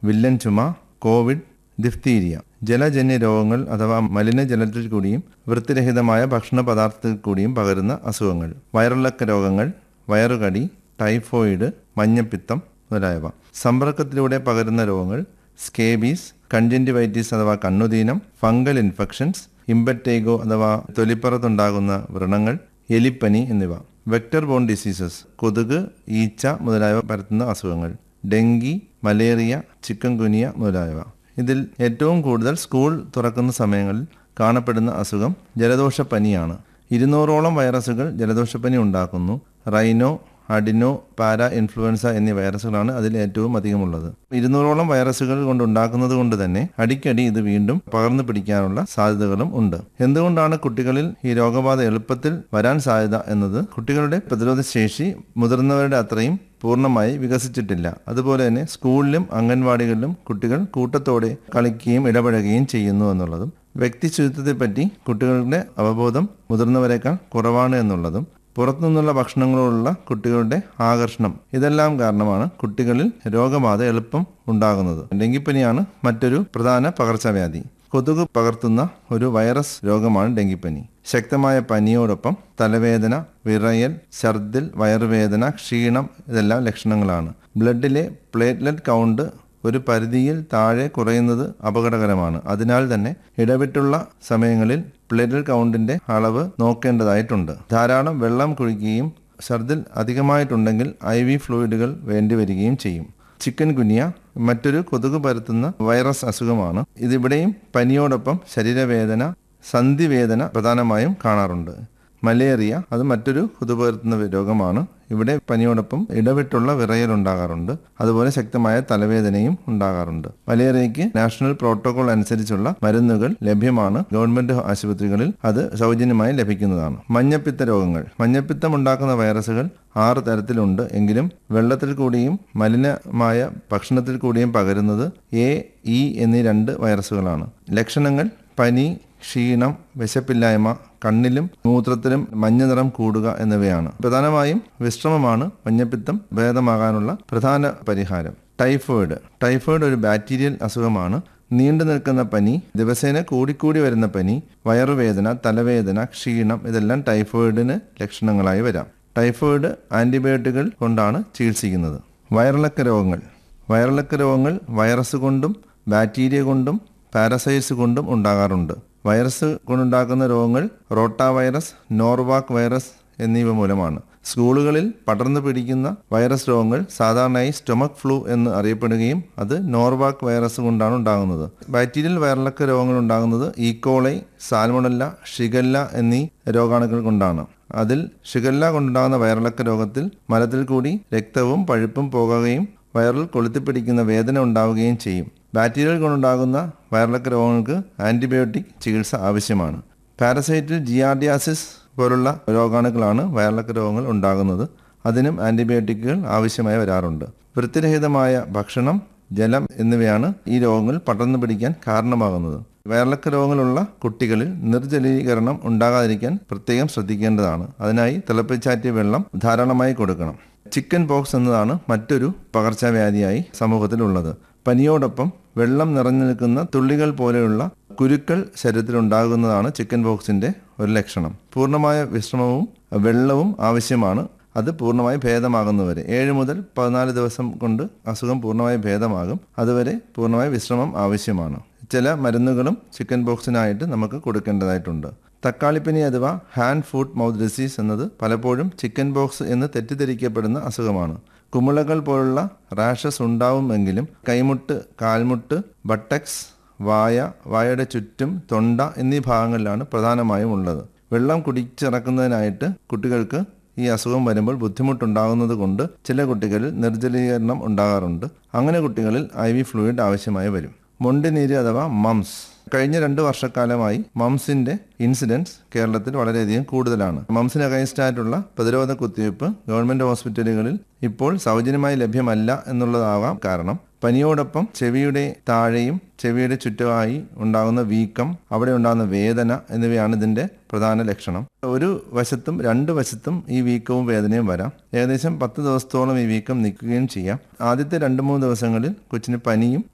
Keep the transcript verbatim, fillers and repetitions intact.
Villain ചുമ, Covid, ദിഫ്തീരിയ. ജലജന്യ രോഗങ്ങൾ അഥവാ മലിനജലത്തിൽ കൂടിയും വൃത്തിരഹിതമായ ഭക്ഷണ പദാർത്ഥത്തിൽ കൂടിയും പകരുന്ന അസുഖങ്ങൾ. വയറിളക്ക രോഗങ്ങൾ, വയറുകടി, ടൈഫോയിഡ്, മഞ്ഞപ്പിത്തം മുതലായവ. സമ്പർക്കത്തിലൂടെ പകരുന്ന രോഗങ്ങൾ സ്കേബീസ്, കൺജന്റിവൈറ്റിസ് അഥവാ കണ്ണുദീനം, ഫംഗൽ ഇൻഫെക്ഷൻസ്, ഇമ്പറ്റേഗോ അഥവാ തൊലിപ്പുറത്തുണ്ടാകുന്ന വ്രണങ്ങൾ, എലിപ്പനി എന്നിവ. വെക്ടർ ബോൺ ഡിസീസസ്, കൊതുക്, ഈച്ച മുതലായവ പരത്തുന്ന അസുഖങ്ങൾ. ഡെങ്കി, മലേറിയ, ചിക്കൻ ഗുനിയ മുതലായവ. ഇതിൽ ഏറ്റവും കൂടുതൽ സ്കൂൾ തുറക്കുന്ന സമയങ്ങളിൽ കാണപ്പെടുന്ന അസുഖം ജലദോഷപ്പനിയാണ്. ഇരുന്നൂറോളം വൈറസുകൾ ജലദോഷപ്പനി ഉണ്ടാക്കുന്നു. റൈനോ, അഡിനോ, പാരാ ഇൻഫ്ലുവൻസ എന്നീ വൈറസുകളാണ് അതിൽ ഏറ്റവും അധികമുള്ളത്. ഇരുന്നൂറോളം വൈറസുകൾ കൊണ്ടുണ്ടാക്കുന്നത് കൊണ്ട് തന്നെ അടിക്കടി ഇത് വീണ്ടും പകർന്നു പിടിക്കാനുള്ള സാധ്യതകളും ഉണ്ട്. എന്തുകൊണ്ടാണ് കുട്ടികളിൽ ഈ രോഗബാധ എളുപ്പത്തിൽ വരാൻ സാധ്യത എന്നത് കുട്ടികളുടെ പ്രതിരോധ ശേഷി മുതിർന്നവരുടെ അത്രയും പൂർണ്ണമായി വികസിച്ചിട്ടില്ല. അതുപോലെ തന്നെ സ്കൂളിലും അംഗൻവാടികളിലും കുട്ടികൾ കൂട്ടത്തോടെ കളിക്കുകയും ഇടപഴകുകയും ചെയ്യുന്നു എന്നുള്ളതും, വ്യക്തി ശുചിത്വത്തെപ്പറ്റി കുട്ടികളുടെ അവബോധം മുതിർന്നവരെക്കാൾ കുറവാണ് എന്നുള്ളതും, പുറത്തുനിന്നുള്ള ഭക്ഷണങ്ങളോടുള്ള കുട്ടികളുടെ ആകർഷണം, ഇതെല്ലാം കാരണമാണ് കുട്ടികളിൽ രോഗബാധ എളുപ്പം ഉണ്ടാകുന്നത്. ഡെങ്കിപ്പനിയാണ് മറ്റൊരു പ്രധാന പകർച്ചവ്യാധി. കൊതുക് പകർത്തുന്ന ഒരു വൈറസ് രോഗമാണ് ഡെങ്കിപ്പനി. ശക്തമായ പനിയോടൊപ്പം തലവേദന, വിറയൽ, ഛർദിൽ, വയറുവേദന, ക്ഷീണം ഇതെല്ലാം ലക്ഷണങ്ങളാണ്. ബ്ലഡിലെ പ്ലേറ്റ്ലെറ്റ് കൗണ്ട് ഒരു പരിധിയിൽ താഴെ കുറയുന്നത് അപകടകരമാണ്. അതിനാൽ തന്നെ ഇടവിട്ടുള്ള സമയങ്ങളിൽ പ്ലേറ്റ്ലെറ്റ് കൗണ്ടിന്റെ അളവ് നോക്കേണ്ടതായിട്ടുണ്ട്. ധാരാളം വെള്ളം കുടിക്കുകയും ഛർദിൽ അധികമായിട്ടുണ്ടെങ്കിൽ ഐ വി ഫ്ലൂയിഡുകൾ വേണ്ടിവരികയും ചെയ്യും. ചിക്കൻ ഗുനിയ മറ്റൊരു കൊതുക് പരത്തുന്ന വൈറസ് അസുഖമാണ്. ഇതിവിടെയും പനിയോടൊപ്പം ശരീരവേദന, സന്ധിവേദന പ്രധാനമായും കാണാറുണ്ട്. മലേറിയ അത് മറ്റൊരു കൊതുക് പകർത്തുന്ന രോഗമാണ്. ഇവിടെ പനിയോടൊപ്പം ഇടവിട്ടുള്ള വിറയൽ ഉണ്ടാകാറുണ്ട്. അതുപോലെ ശക്തമായ തലവേദനയും ഉണ്ടാകാറുണ്ട്. മലേറിയയ്ക്ക് നാഷണൽ പ്രോട്ടോകോൾ അനുസരിച്ചുള്ള മരുന്നുകൾ ലഭ്യമാണ്. ഗവൺമെന്റ് ആശുപത്രികളിൽ അത് സൗജന്യമായി ലഭിക്കുന്നതാണ്. മഞ്ഞപ്പിത്ത രോഗങ്ങൾ. മഞ്ഞപ്പിത്തം ഉണ്ടാക്കുന്ന വൈറസുകൾ ആറ് തരത്തിലുണ്ട്. എങ്കിലും വെള്ളത്തിൽ കൂടിയും മലിനമായ ഭക്ഷണത്തിൽ കൂടിയും പകരുന്നത് എ, ഇ എന്നീ രണ്ട് വൈറസുകളാണ്. ലക്ഷണങ്ങൾ പനി, ക്ഷീണം, വിശപ്പില്ലായ്മ, കണ്ണിലും മൂത്രത്തിലും മഞ്ഞ നിറം കൂടുക എന്നിവയാണ്. പ്രധാനമായും വിശ്രമമാണ് മഞ്ഞപ്പിത്തം ഭേദമാകാനുള്ള പ്രധാന പരിഹാരം. ടൈഫോയിഡ്. ടൈഫോയിഡ് ഒരു ബാക്ടീരിയൽ അസുഖമാണ്. നീണ്ടു നിൽക്കുന്ന പനി, ദിവസേന കൂടിക്കൂടി വരുന്ന പനി, വയറുവേദന, തലവേദന, ക്ഷീണം ഇതെല്ലാം ടൈഫോയിഡിന് ലക്ഷണങ്ങളായി വരാം. ടൈഫോയിഡ് ആന്റിബയോട്ടിക്കുകൾ കൊണ്ടാണ് ചികിത്സിക്കുന്നത്. വയറിളക്ക രോഗങ്ങൾ. വയറിളക്ക രോഗങ്ങൾ വൈറസ് കൊണ്ടും ബാക്ടീരിയ കൊണ്ടും പാരസൈറ്റ്സ് കൊണ്ടും ഉണ്ടാകാറുണ്ട്. വൈറസ് കൊണ്ടുണ്ടാക്കുന്ന രോഗങ്ങൾ റോട്ടാ വൈറസ്, നോർവാക് വൈറസ് എന്നിവ മൂലമാണ്. സ്കൂളുകളിൽ പടർന്നു പിടിക്കുന്ന വൈറസ് രോഗങ്ങൾ സാധാരണയായി സ്റ്റൊമക് ഫ്ലൂ എന്ന് അറിയപ്പെടുകയും അത് നോർവാക് വൈറസ് കൊണ്ടാണ് ഉണ്ടാകുന്നത്. ബാക്ടീരിയൽ വയറിളക്ക രോഗങ്ങൾ ഉണ്ടാകുന്നത് ഈക്കോളൈ, സാൽമണല്ല, ഷിഗല്ല എന്നീ രോഗാണുക്കൾ കൊണ്ടാണ്. അതിൽ ഷിഗല്ല കൊണ്ടുണ്ടാകുന്ന വയറിളക്ക രോഗത്തിൽ മലത്തിൽ കൂടി രക്തവും പഴുപ്പും പോകുകയും വയറിൽ കൊളുത്തിപ്പിടിക്കുന്ന വേദന ഉണ്ടാവുകയും ചെയ്യും. ബാക്ടീരിയകൾ കൊണ്ടുണ്ടാകുന്ന വയറിളക്ക രോഗങ്ങൾക്ക് ആന്റിബയോട്ടിക് ചികിത്സ ആവശ്യമാണ്. പാരസൈറ്റിൽ ജിയാർഡിയാസിസ് പോലുള്ള രോഗാണുക്കളാണ് വയറിളക്ക രോഗങ്ങൾ ഉണ്ടാകുന്നത്. അതിനും ആന്റിബയോട്ടിക്കുകൾ ആവശ്യമായി വരാറുണ്ട്. വൃത്തിരഹിതമായ ഭക്ഷണം, ജലം എന്നിവയാണ് ഈ രോഗങ്ങൾ പടർന്നു പിടിക്കാൻ കാരണമാകുന്നത്. വയറിളക്ക രോഗങ്ങളുള്ള കുട്ടികളിൽ നിർജ്ജലീകരണം ഉണ്ടാകാതിരിക്കാൻ പ്രത്യേകം ശ്രദ്ധിക്കേണ്ടതാണ്. അതിനായി തിളപ്പിച്ചാറ്റിയ വെള്ളം ധാരാളമായി കൊടുക്കണം. ചിക്കൻ പോക്സ് എന്നതാണ് മറ്റൊരു പകർച്ചവ്യാധിയായി സമൂഹത്തിലുള്ളത്. പനിയോടൊപ്പം വെള്ളം നിറഞ്ഞു നിൽക്കുന്ന തുള്ളികൾ പോലെയുള്ള കുരുക്കൾ ശരീരത്തിലുണ്ടാകുന്നതാണ് ചിക്കൻ പോക്സിന്റെ ഒരു ലക്ഷണം. പൂർണ്ണമായ വിശ്രമവും വെള്ളവും ആവശ്യമാണ്. അത് പൂർണ്ണമായി ഭേദമാകുന്നവരെ ഏഴ് മുതൽ പതിനാല് ദിവസം കൊണ്ട് അസുഖം പൂർണ്ണമായി ഭേദമാകും. അതുവരെ പൂർണ്ണമായ വിശ്രമം ആവശ്യമാണ്. ചില മരുന്നുകളും ചിക്കൻ പോക്സിനായിട്ട് നമുക്ക് കൊടുക്കേണ്ടതായിട്ടുണ്ട്. തക്കാളിപ്പനി അഥവാ ഹാൻഡ് ഫുട്ട് മൗത്ത് ഡിസീസ് എന്നത് പലപ്പോഴും ചിക്കൻ പോക്സ് എന്ന് തെറ്റിദ്ധരിക്കപ്പെടുന്ന അസുഖമാണ്. കുമിളകൾ പോലുള്ള റാഷസ് ഉണ്ടാവുമെങ്കിലും കൈമുട്ട്, കാൽമുട്ട്, ബട്ടക്സ്, വായ, വായയുടെ ചുറ്റും, തൊണ്ട എന്നീ ഭാഗങ്ങളിലാണ് പ്രധാനമായും ഉള്ളത്. വെള്ളം കുടിച്ചിറക്കുന്നതിനായിട്ട് കുട്ടികൾക്ക് ഈ അസുഖം വരുമ്പോൾ ബുദ്ധിമുട്ടുണ്ടാകുന്നത് കൊണ്ട് ചില കുട്ടികളിൽ നിർജ്ജലീകരണം ഉണ്ടാകാറുണ്ട്. അങ്ങനെ കുട്ടികളിൽ ഐ വി ഫ്ലൂയിഡ് ആവശ്യമായി വരും. മൊണ്ടിനീര് അഥവാ മംസ്. കഴിഞ്ഞ രണ്ട് വർഷക്കാലമായി മംസിന്റെ ഇൻസിഡൻസ് കേരളത്തിൽ വളരെയധികം കൂടുതലാണ്. മംസിന് അഗൈൻസ്റ്റ് ആയിട്ടുള്ള പ്രതിരോധ കുത്തിവയ്പ്പ് ഗവൺമെന്റ് ഹോസ്പിറ്റലുകളിൽ ഇപ്പോൾ സൗജന്യമായി ലഭ്യമല്ല എന്നുള്ളതാകാം കാരണം. പനിയോടൊപ്പം ചെവിയുടെ താഴെയും ചെവിയുടെ ചുറ്റുമായി ഉണ്ടാകുന്ന വീക്കം, അവിടെ ഉണ്ടാകുന്ന വേദന എന്നിവയാണ് ഇതിന്റെ പ്രധാന ലക്ഷണം. ഒരു വശത്തും രണ്ട് വശത്തും ഈ വീക്കവും വേദനയും വരാം. ഏകദേശം പത്ത് ദിവസത്തോളം ഈ വീക്കം നിൽക്കുകയും ചെയ്യാം. ആദ്യത്തെ രണ്ട് മൂന്ന് ദിവസങ്ങളിൽ കൊച്ചിന് പനിയും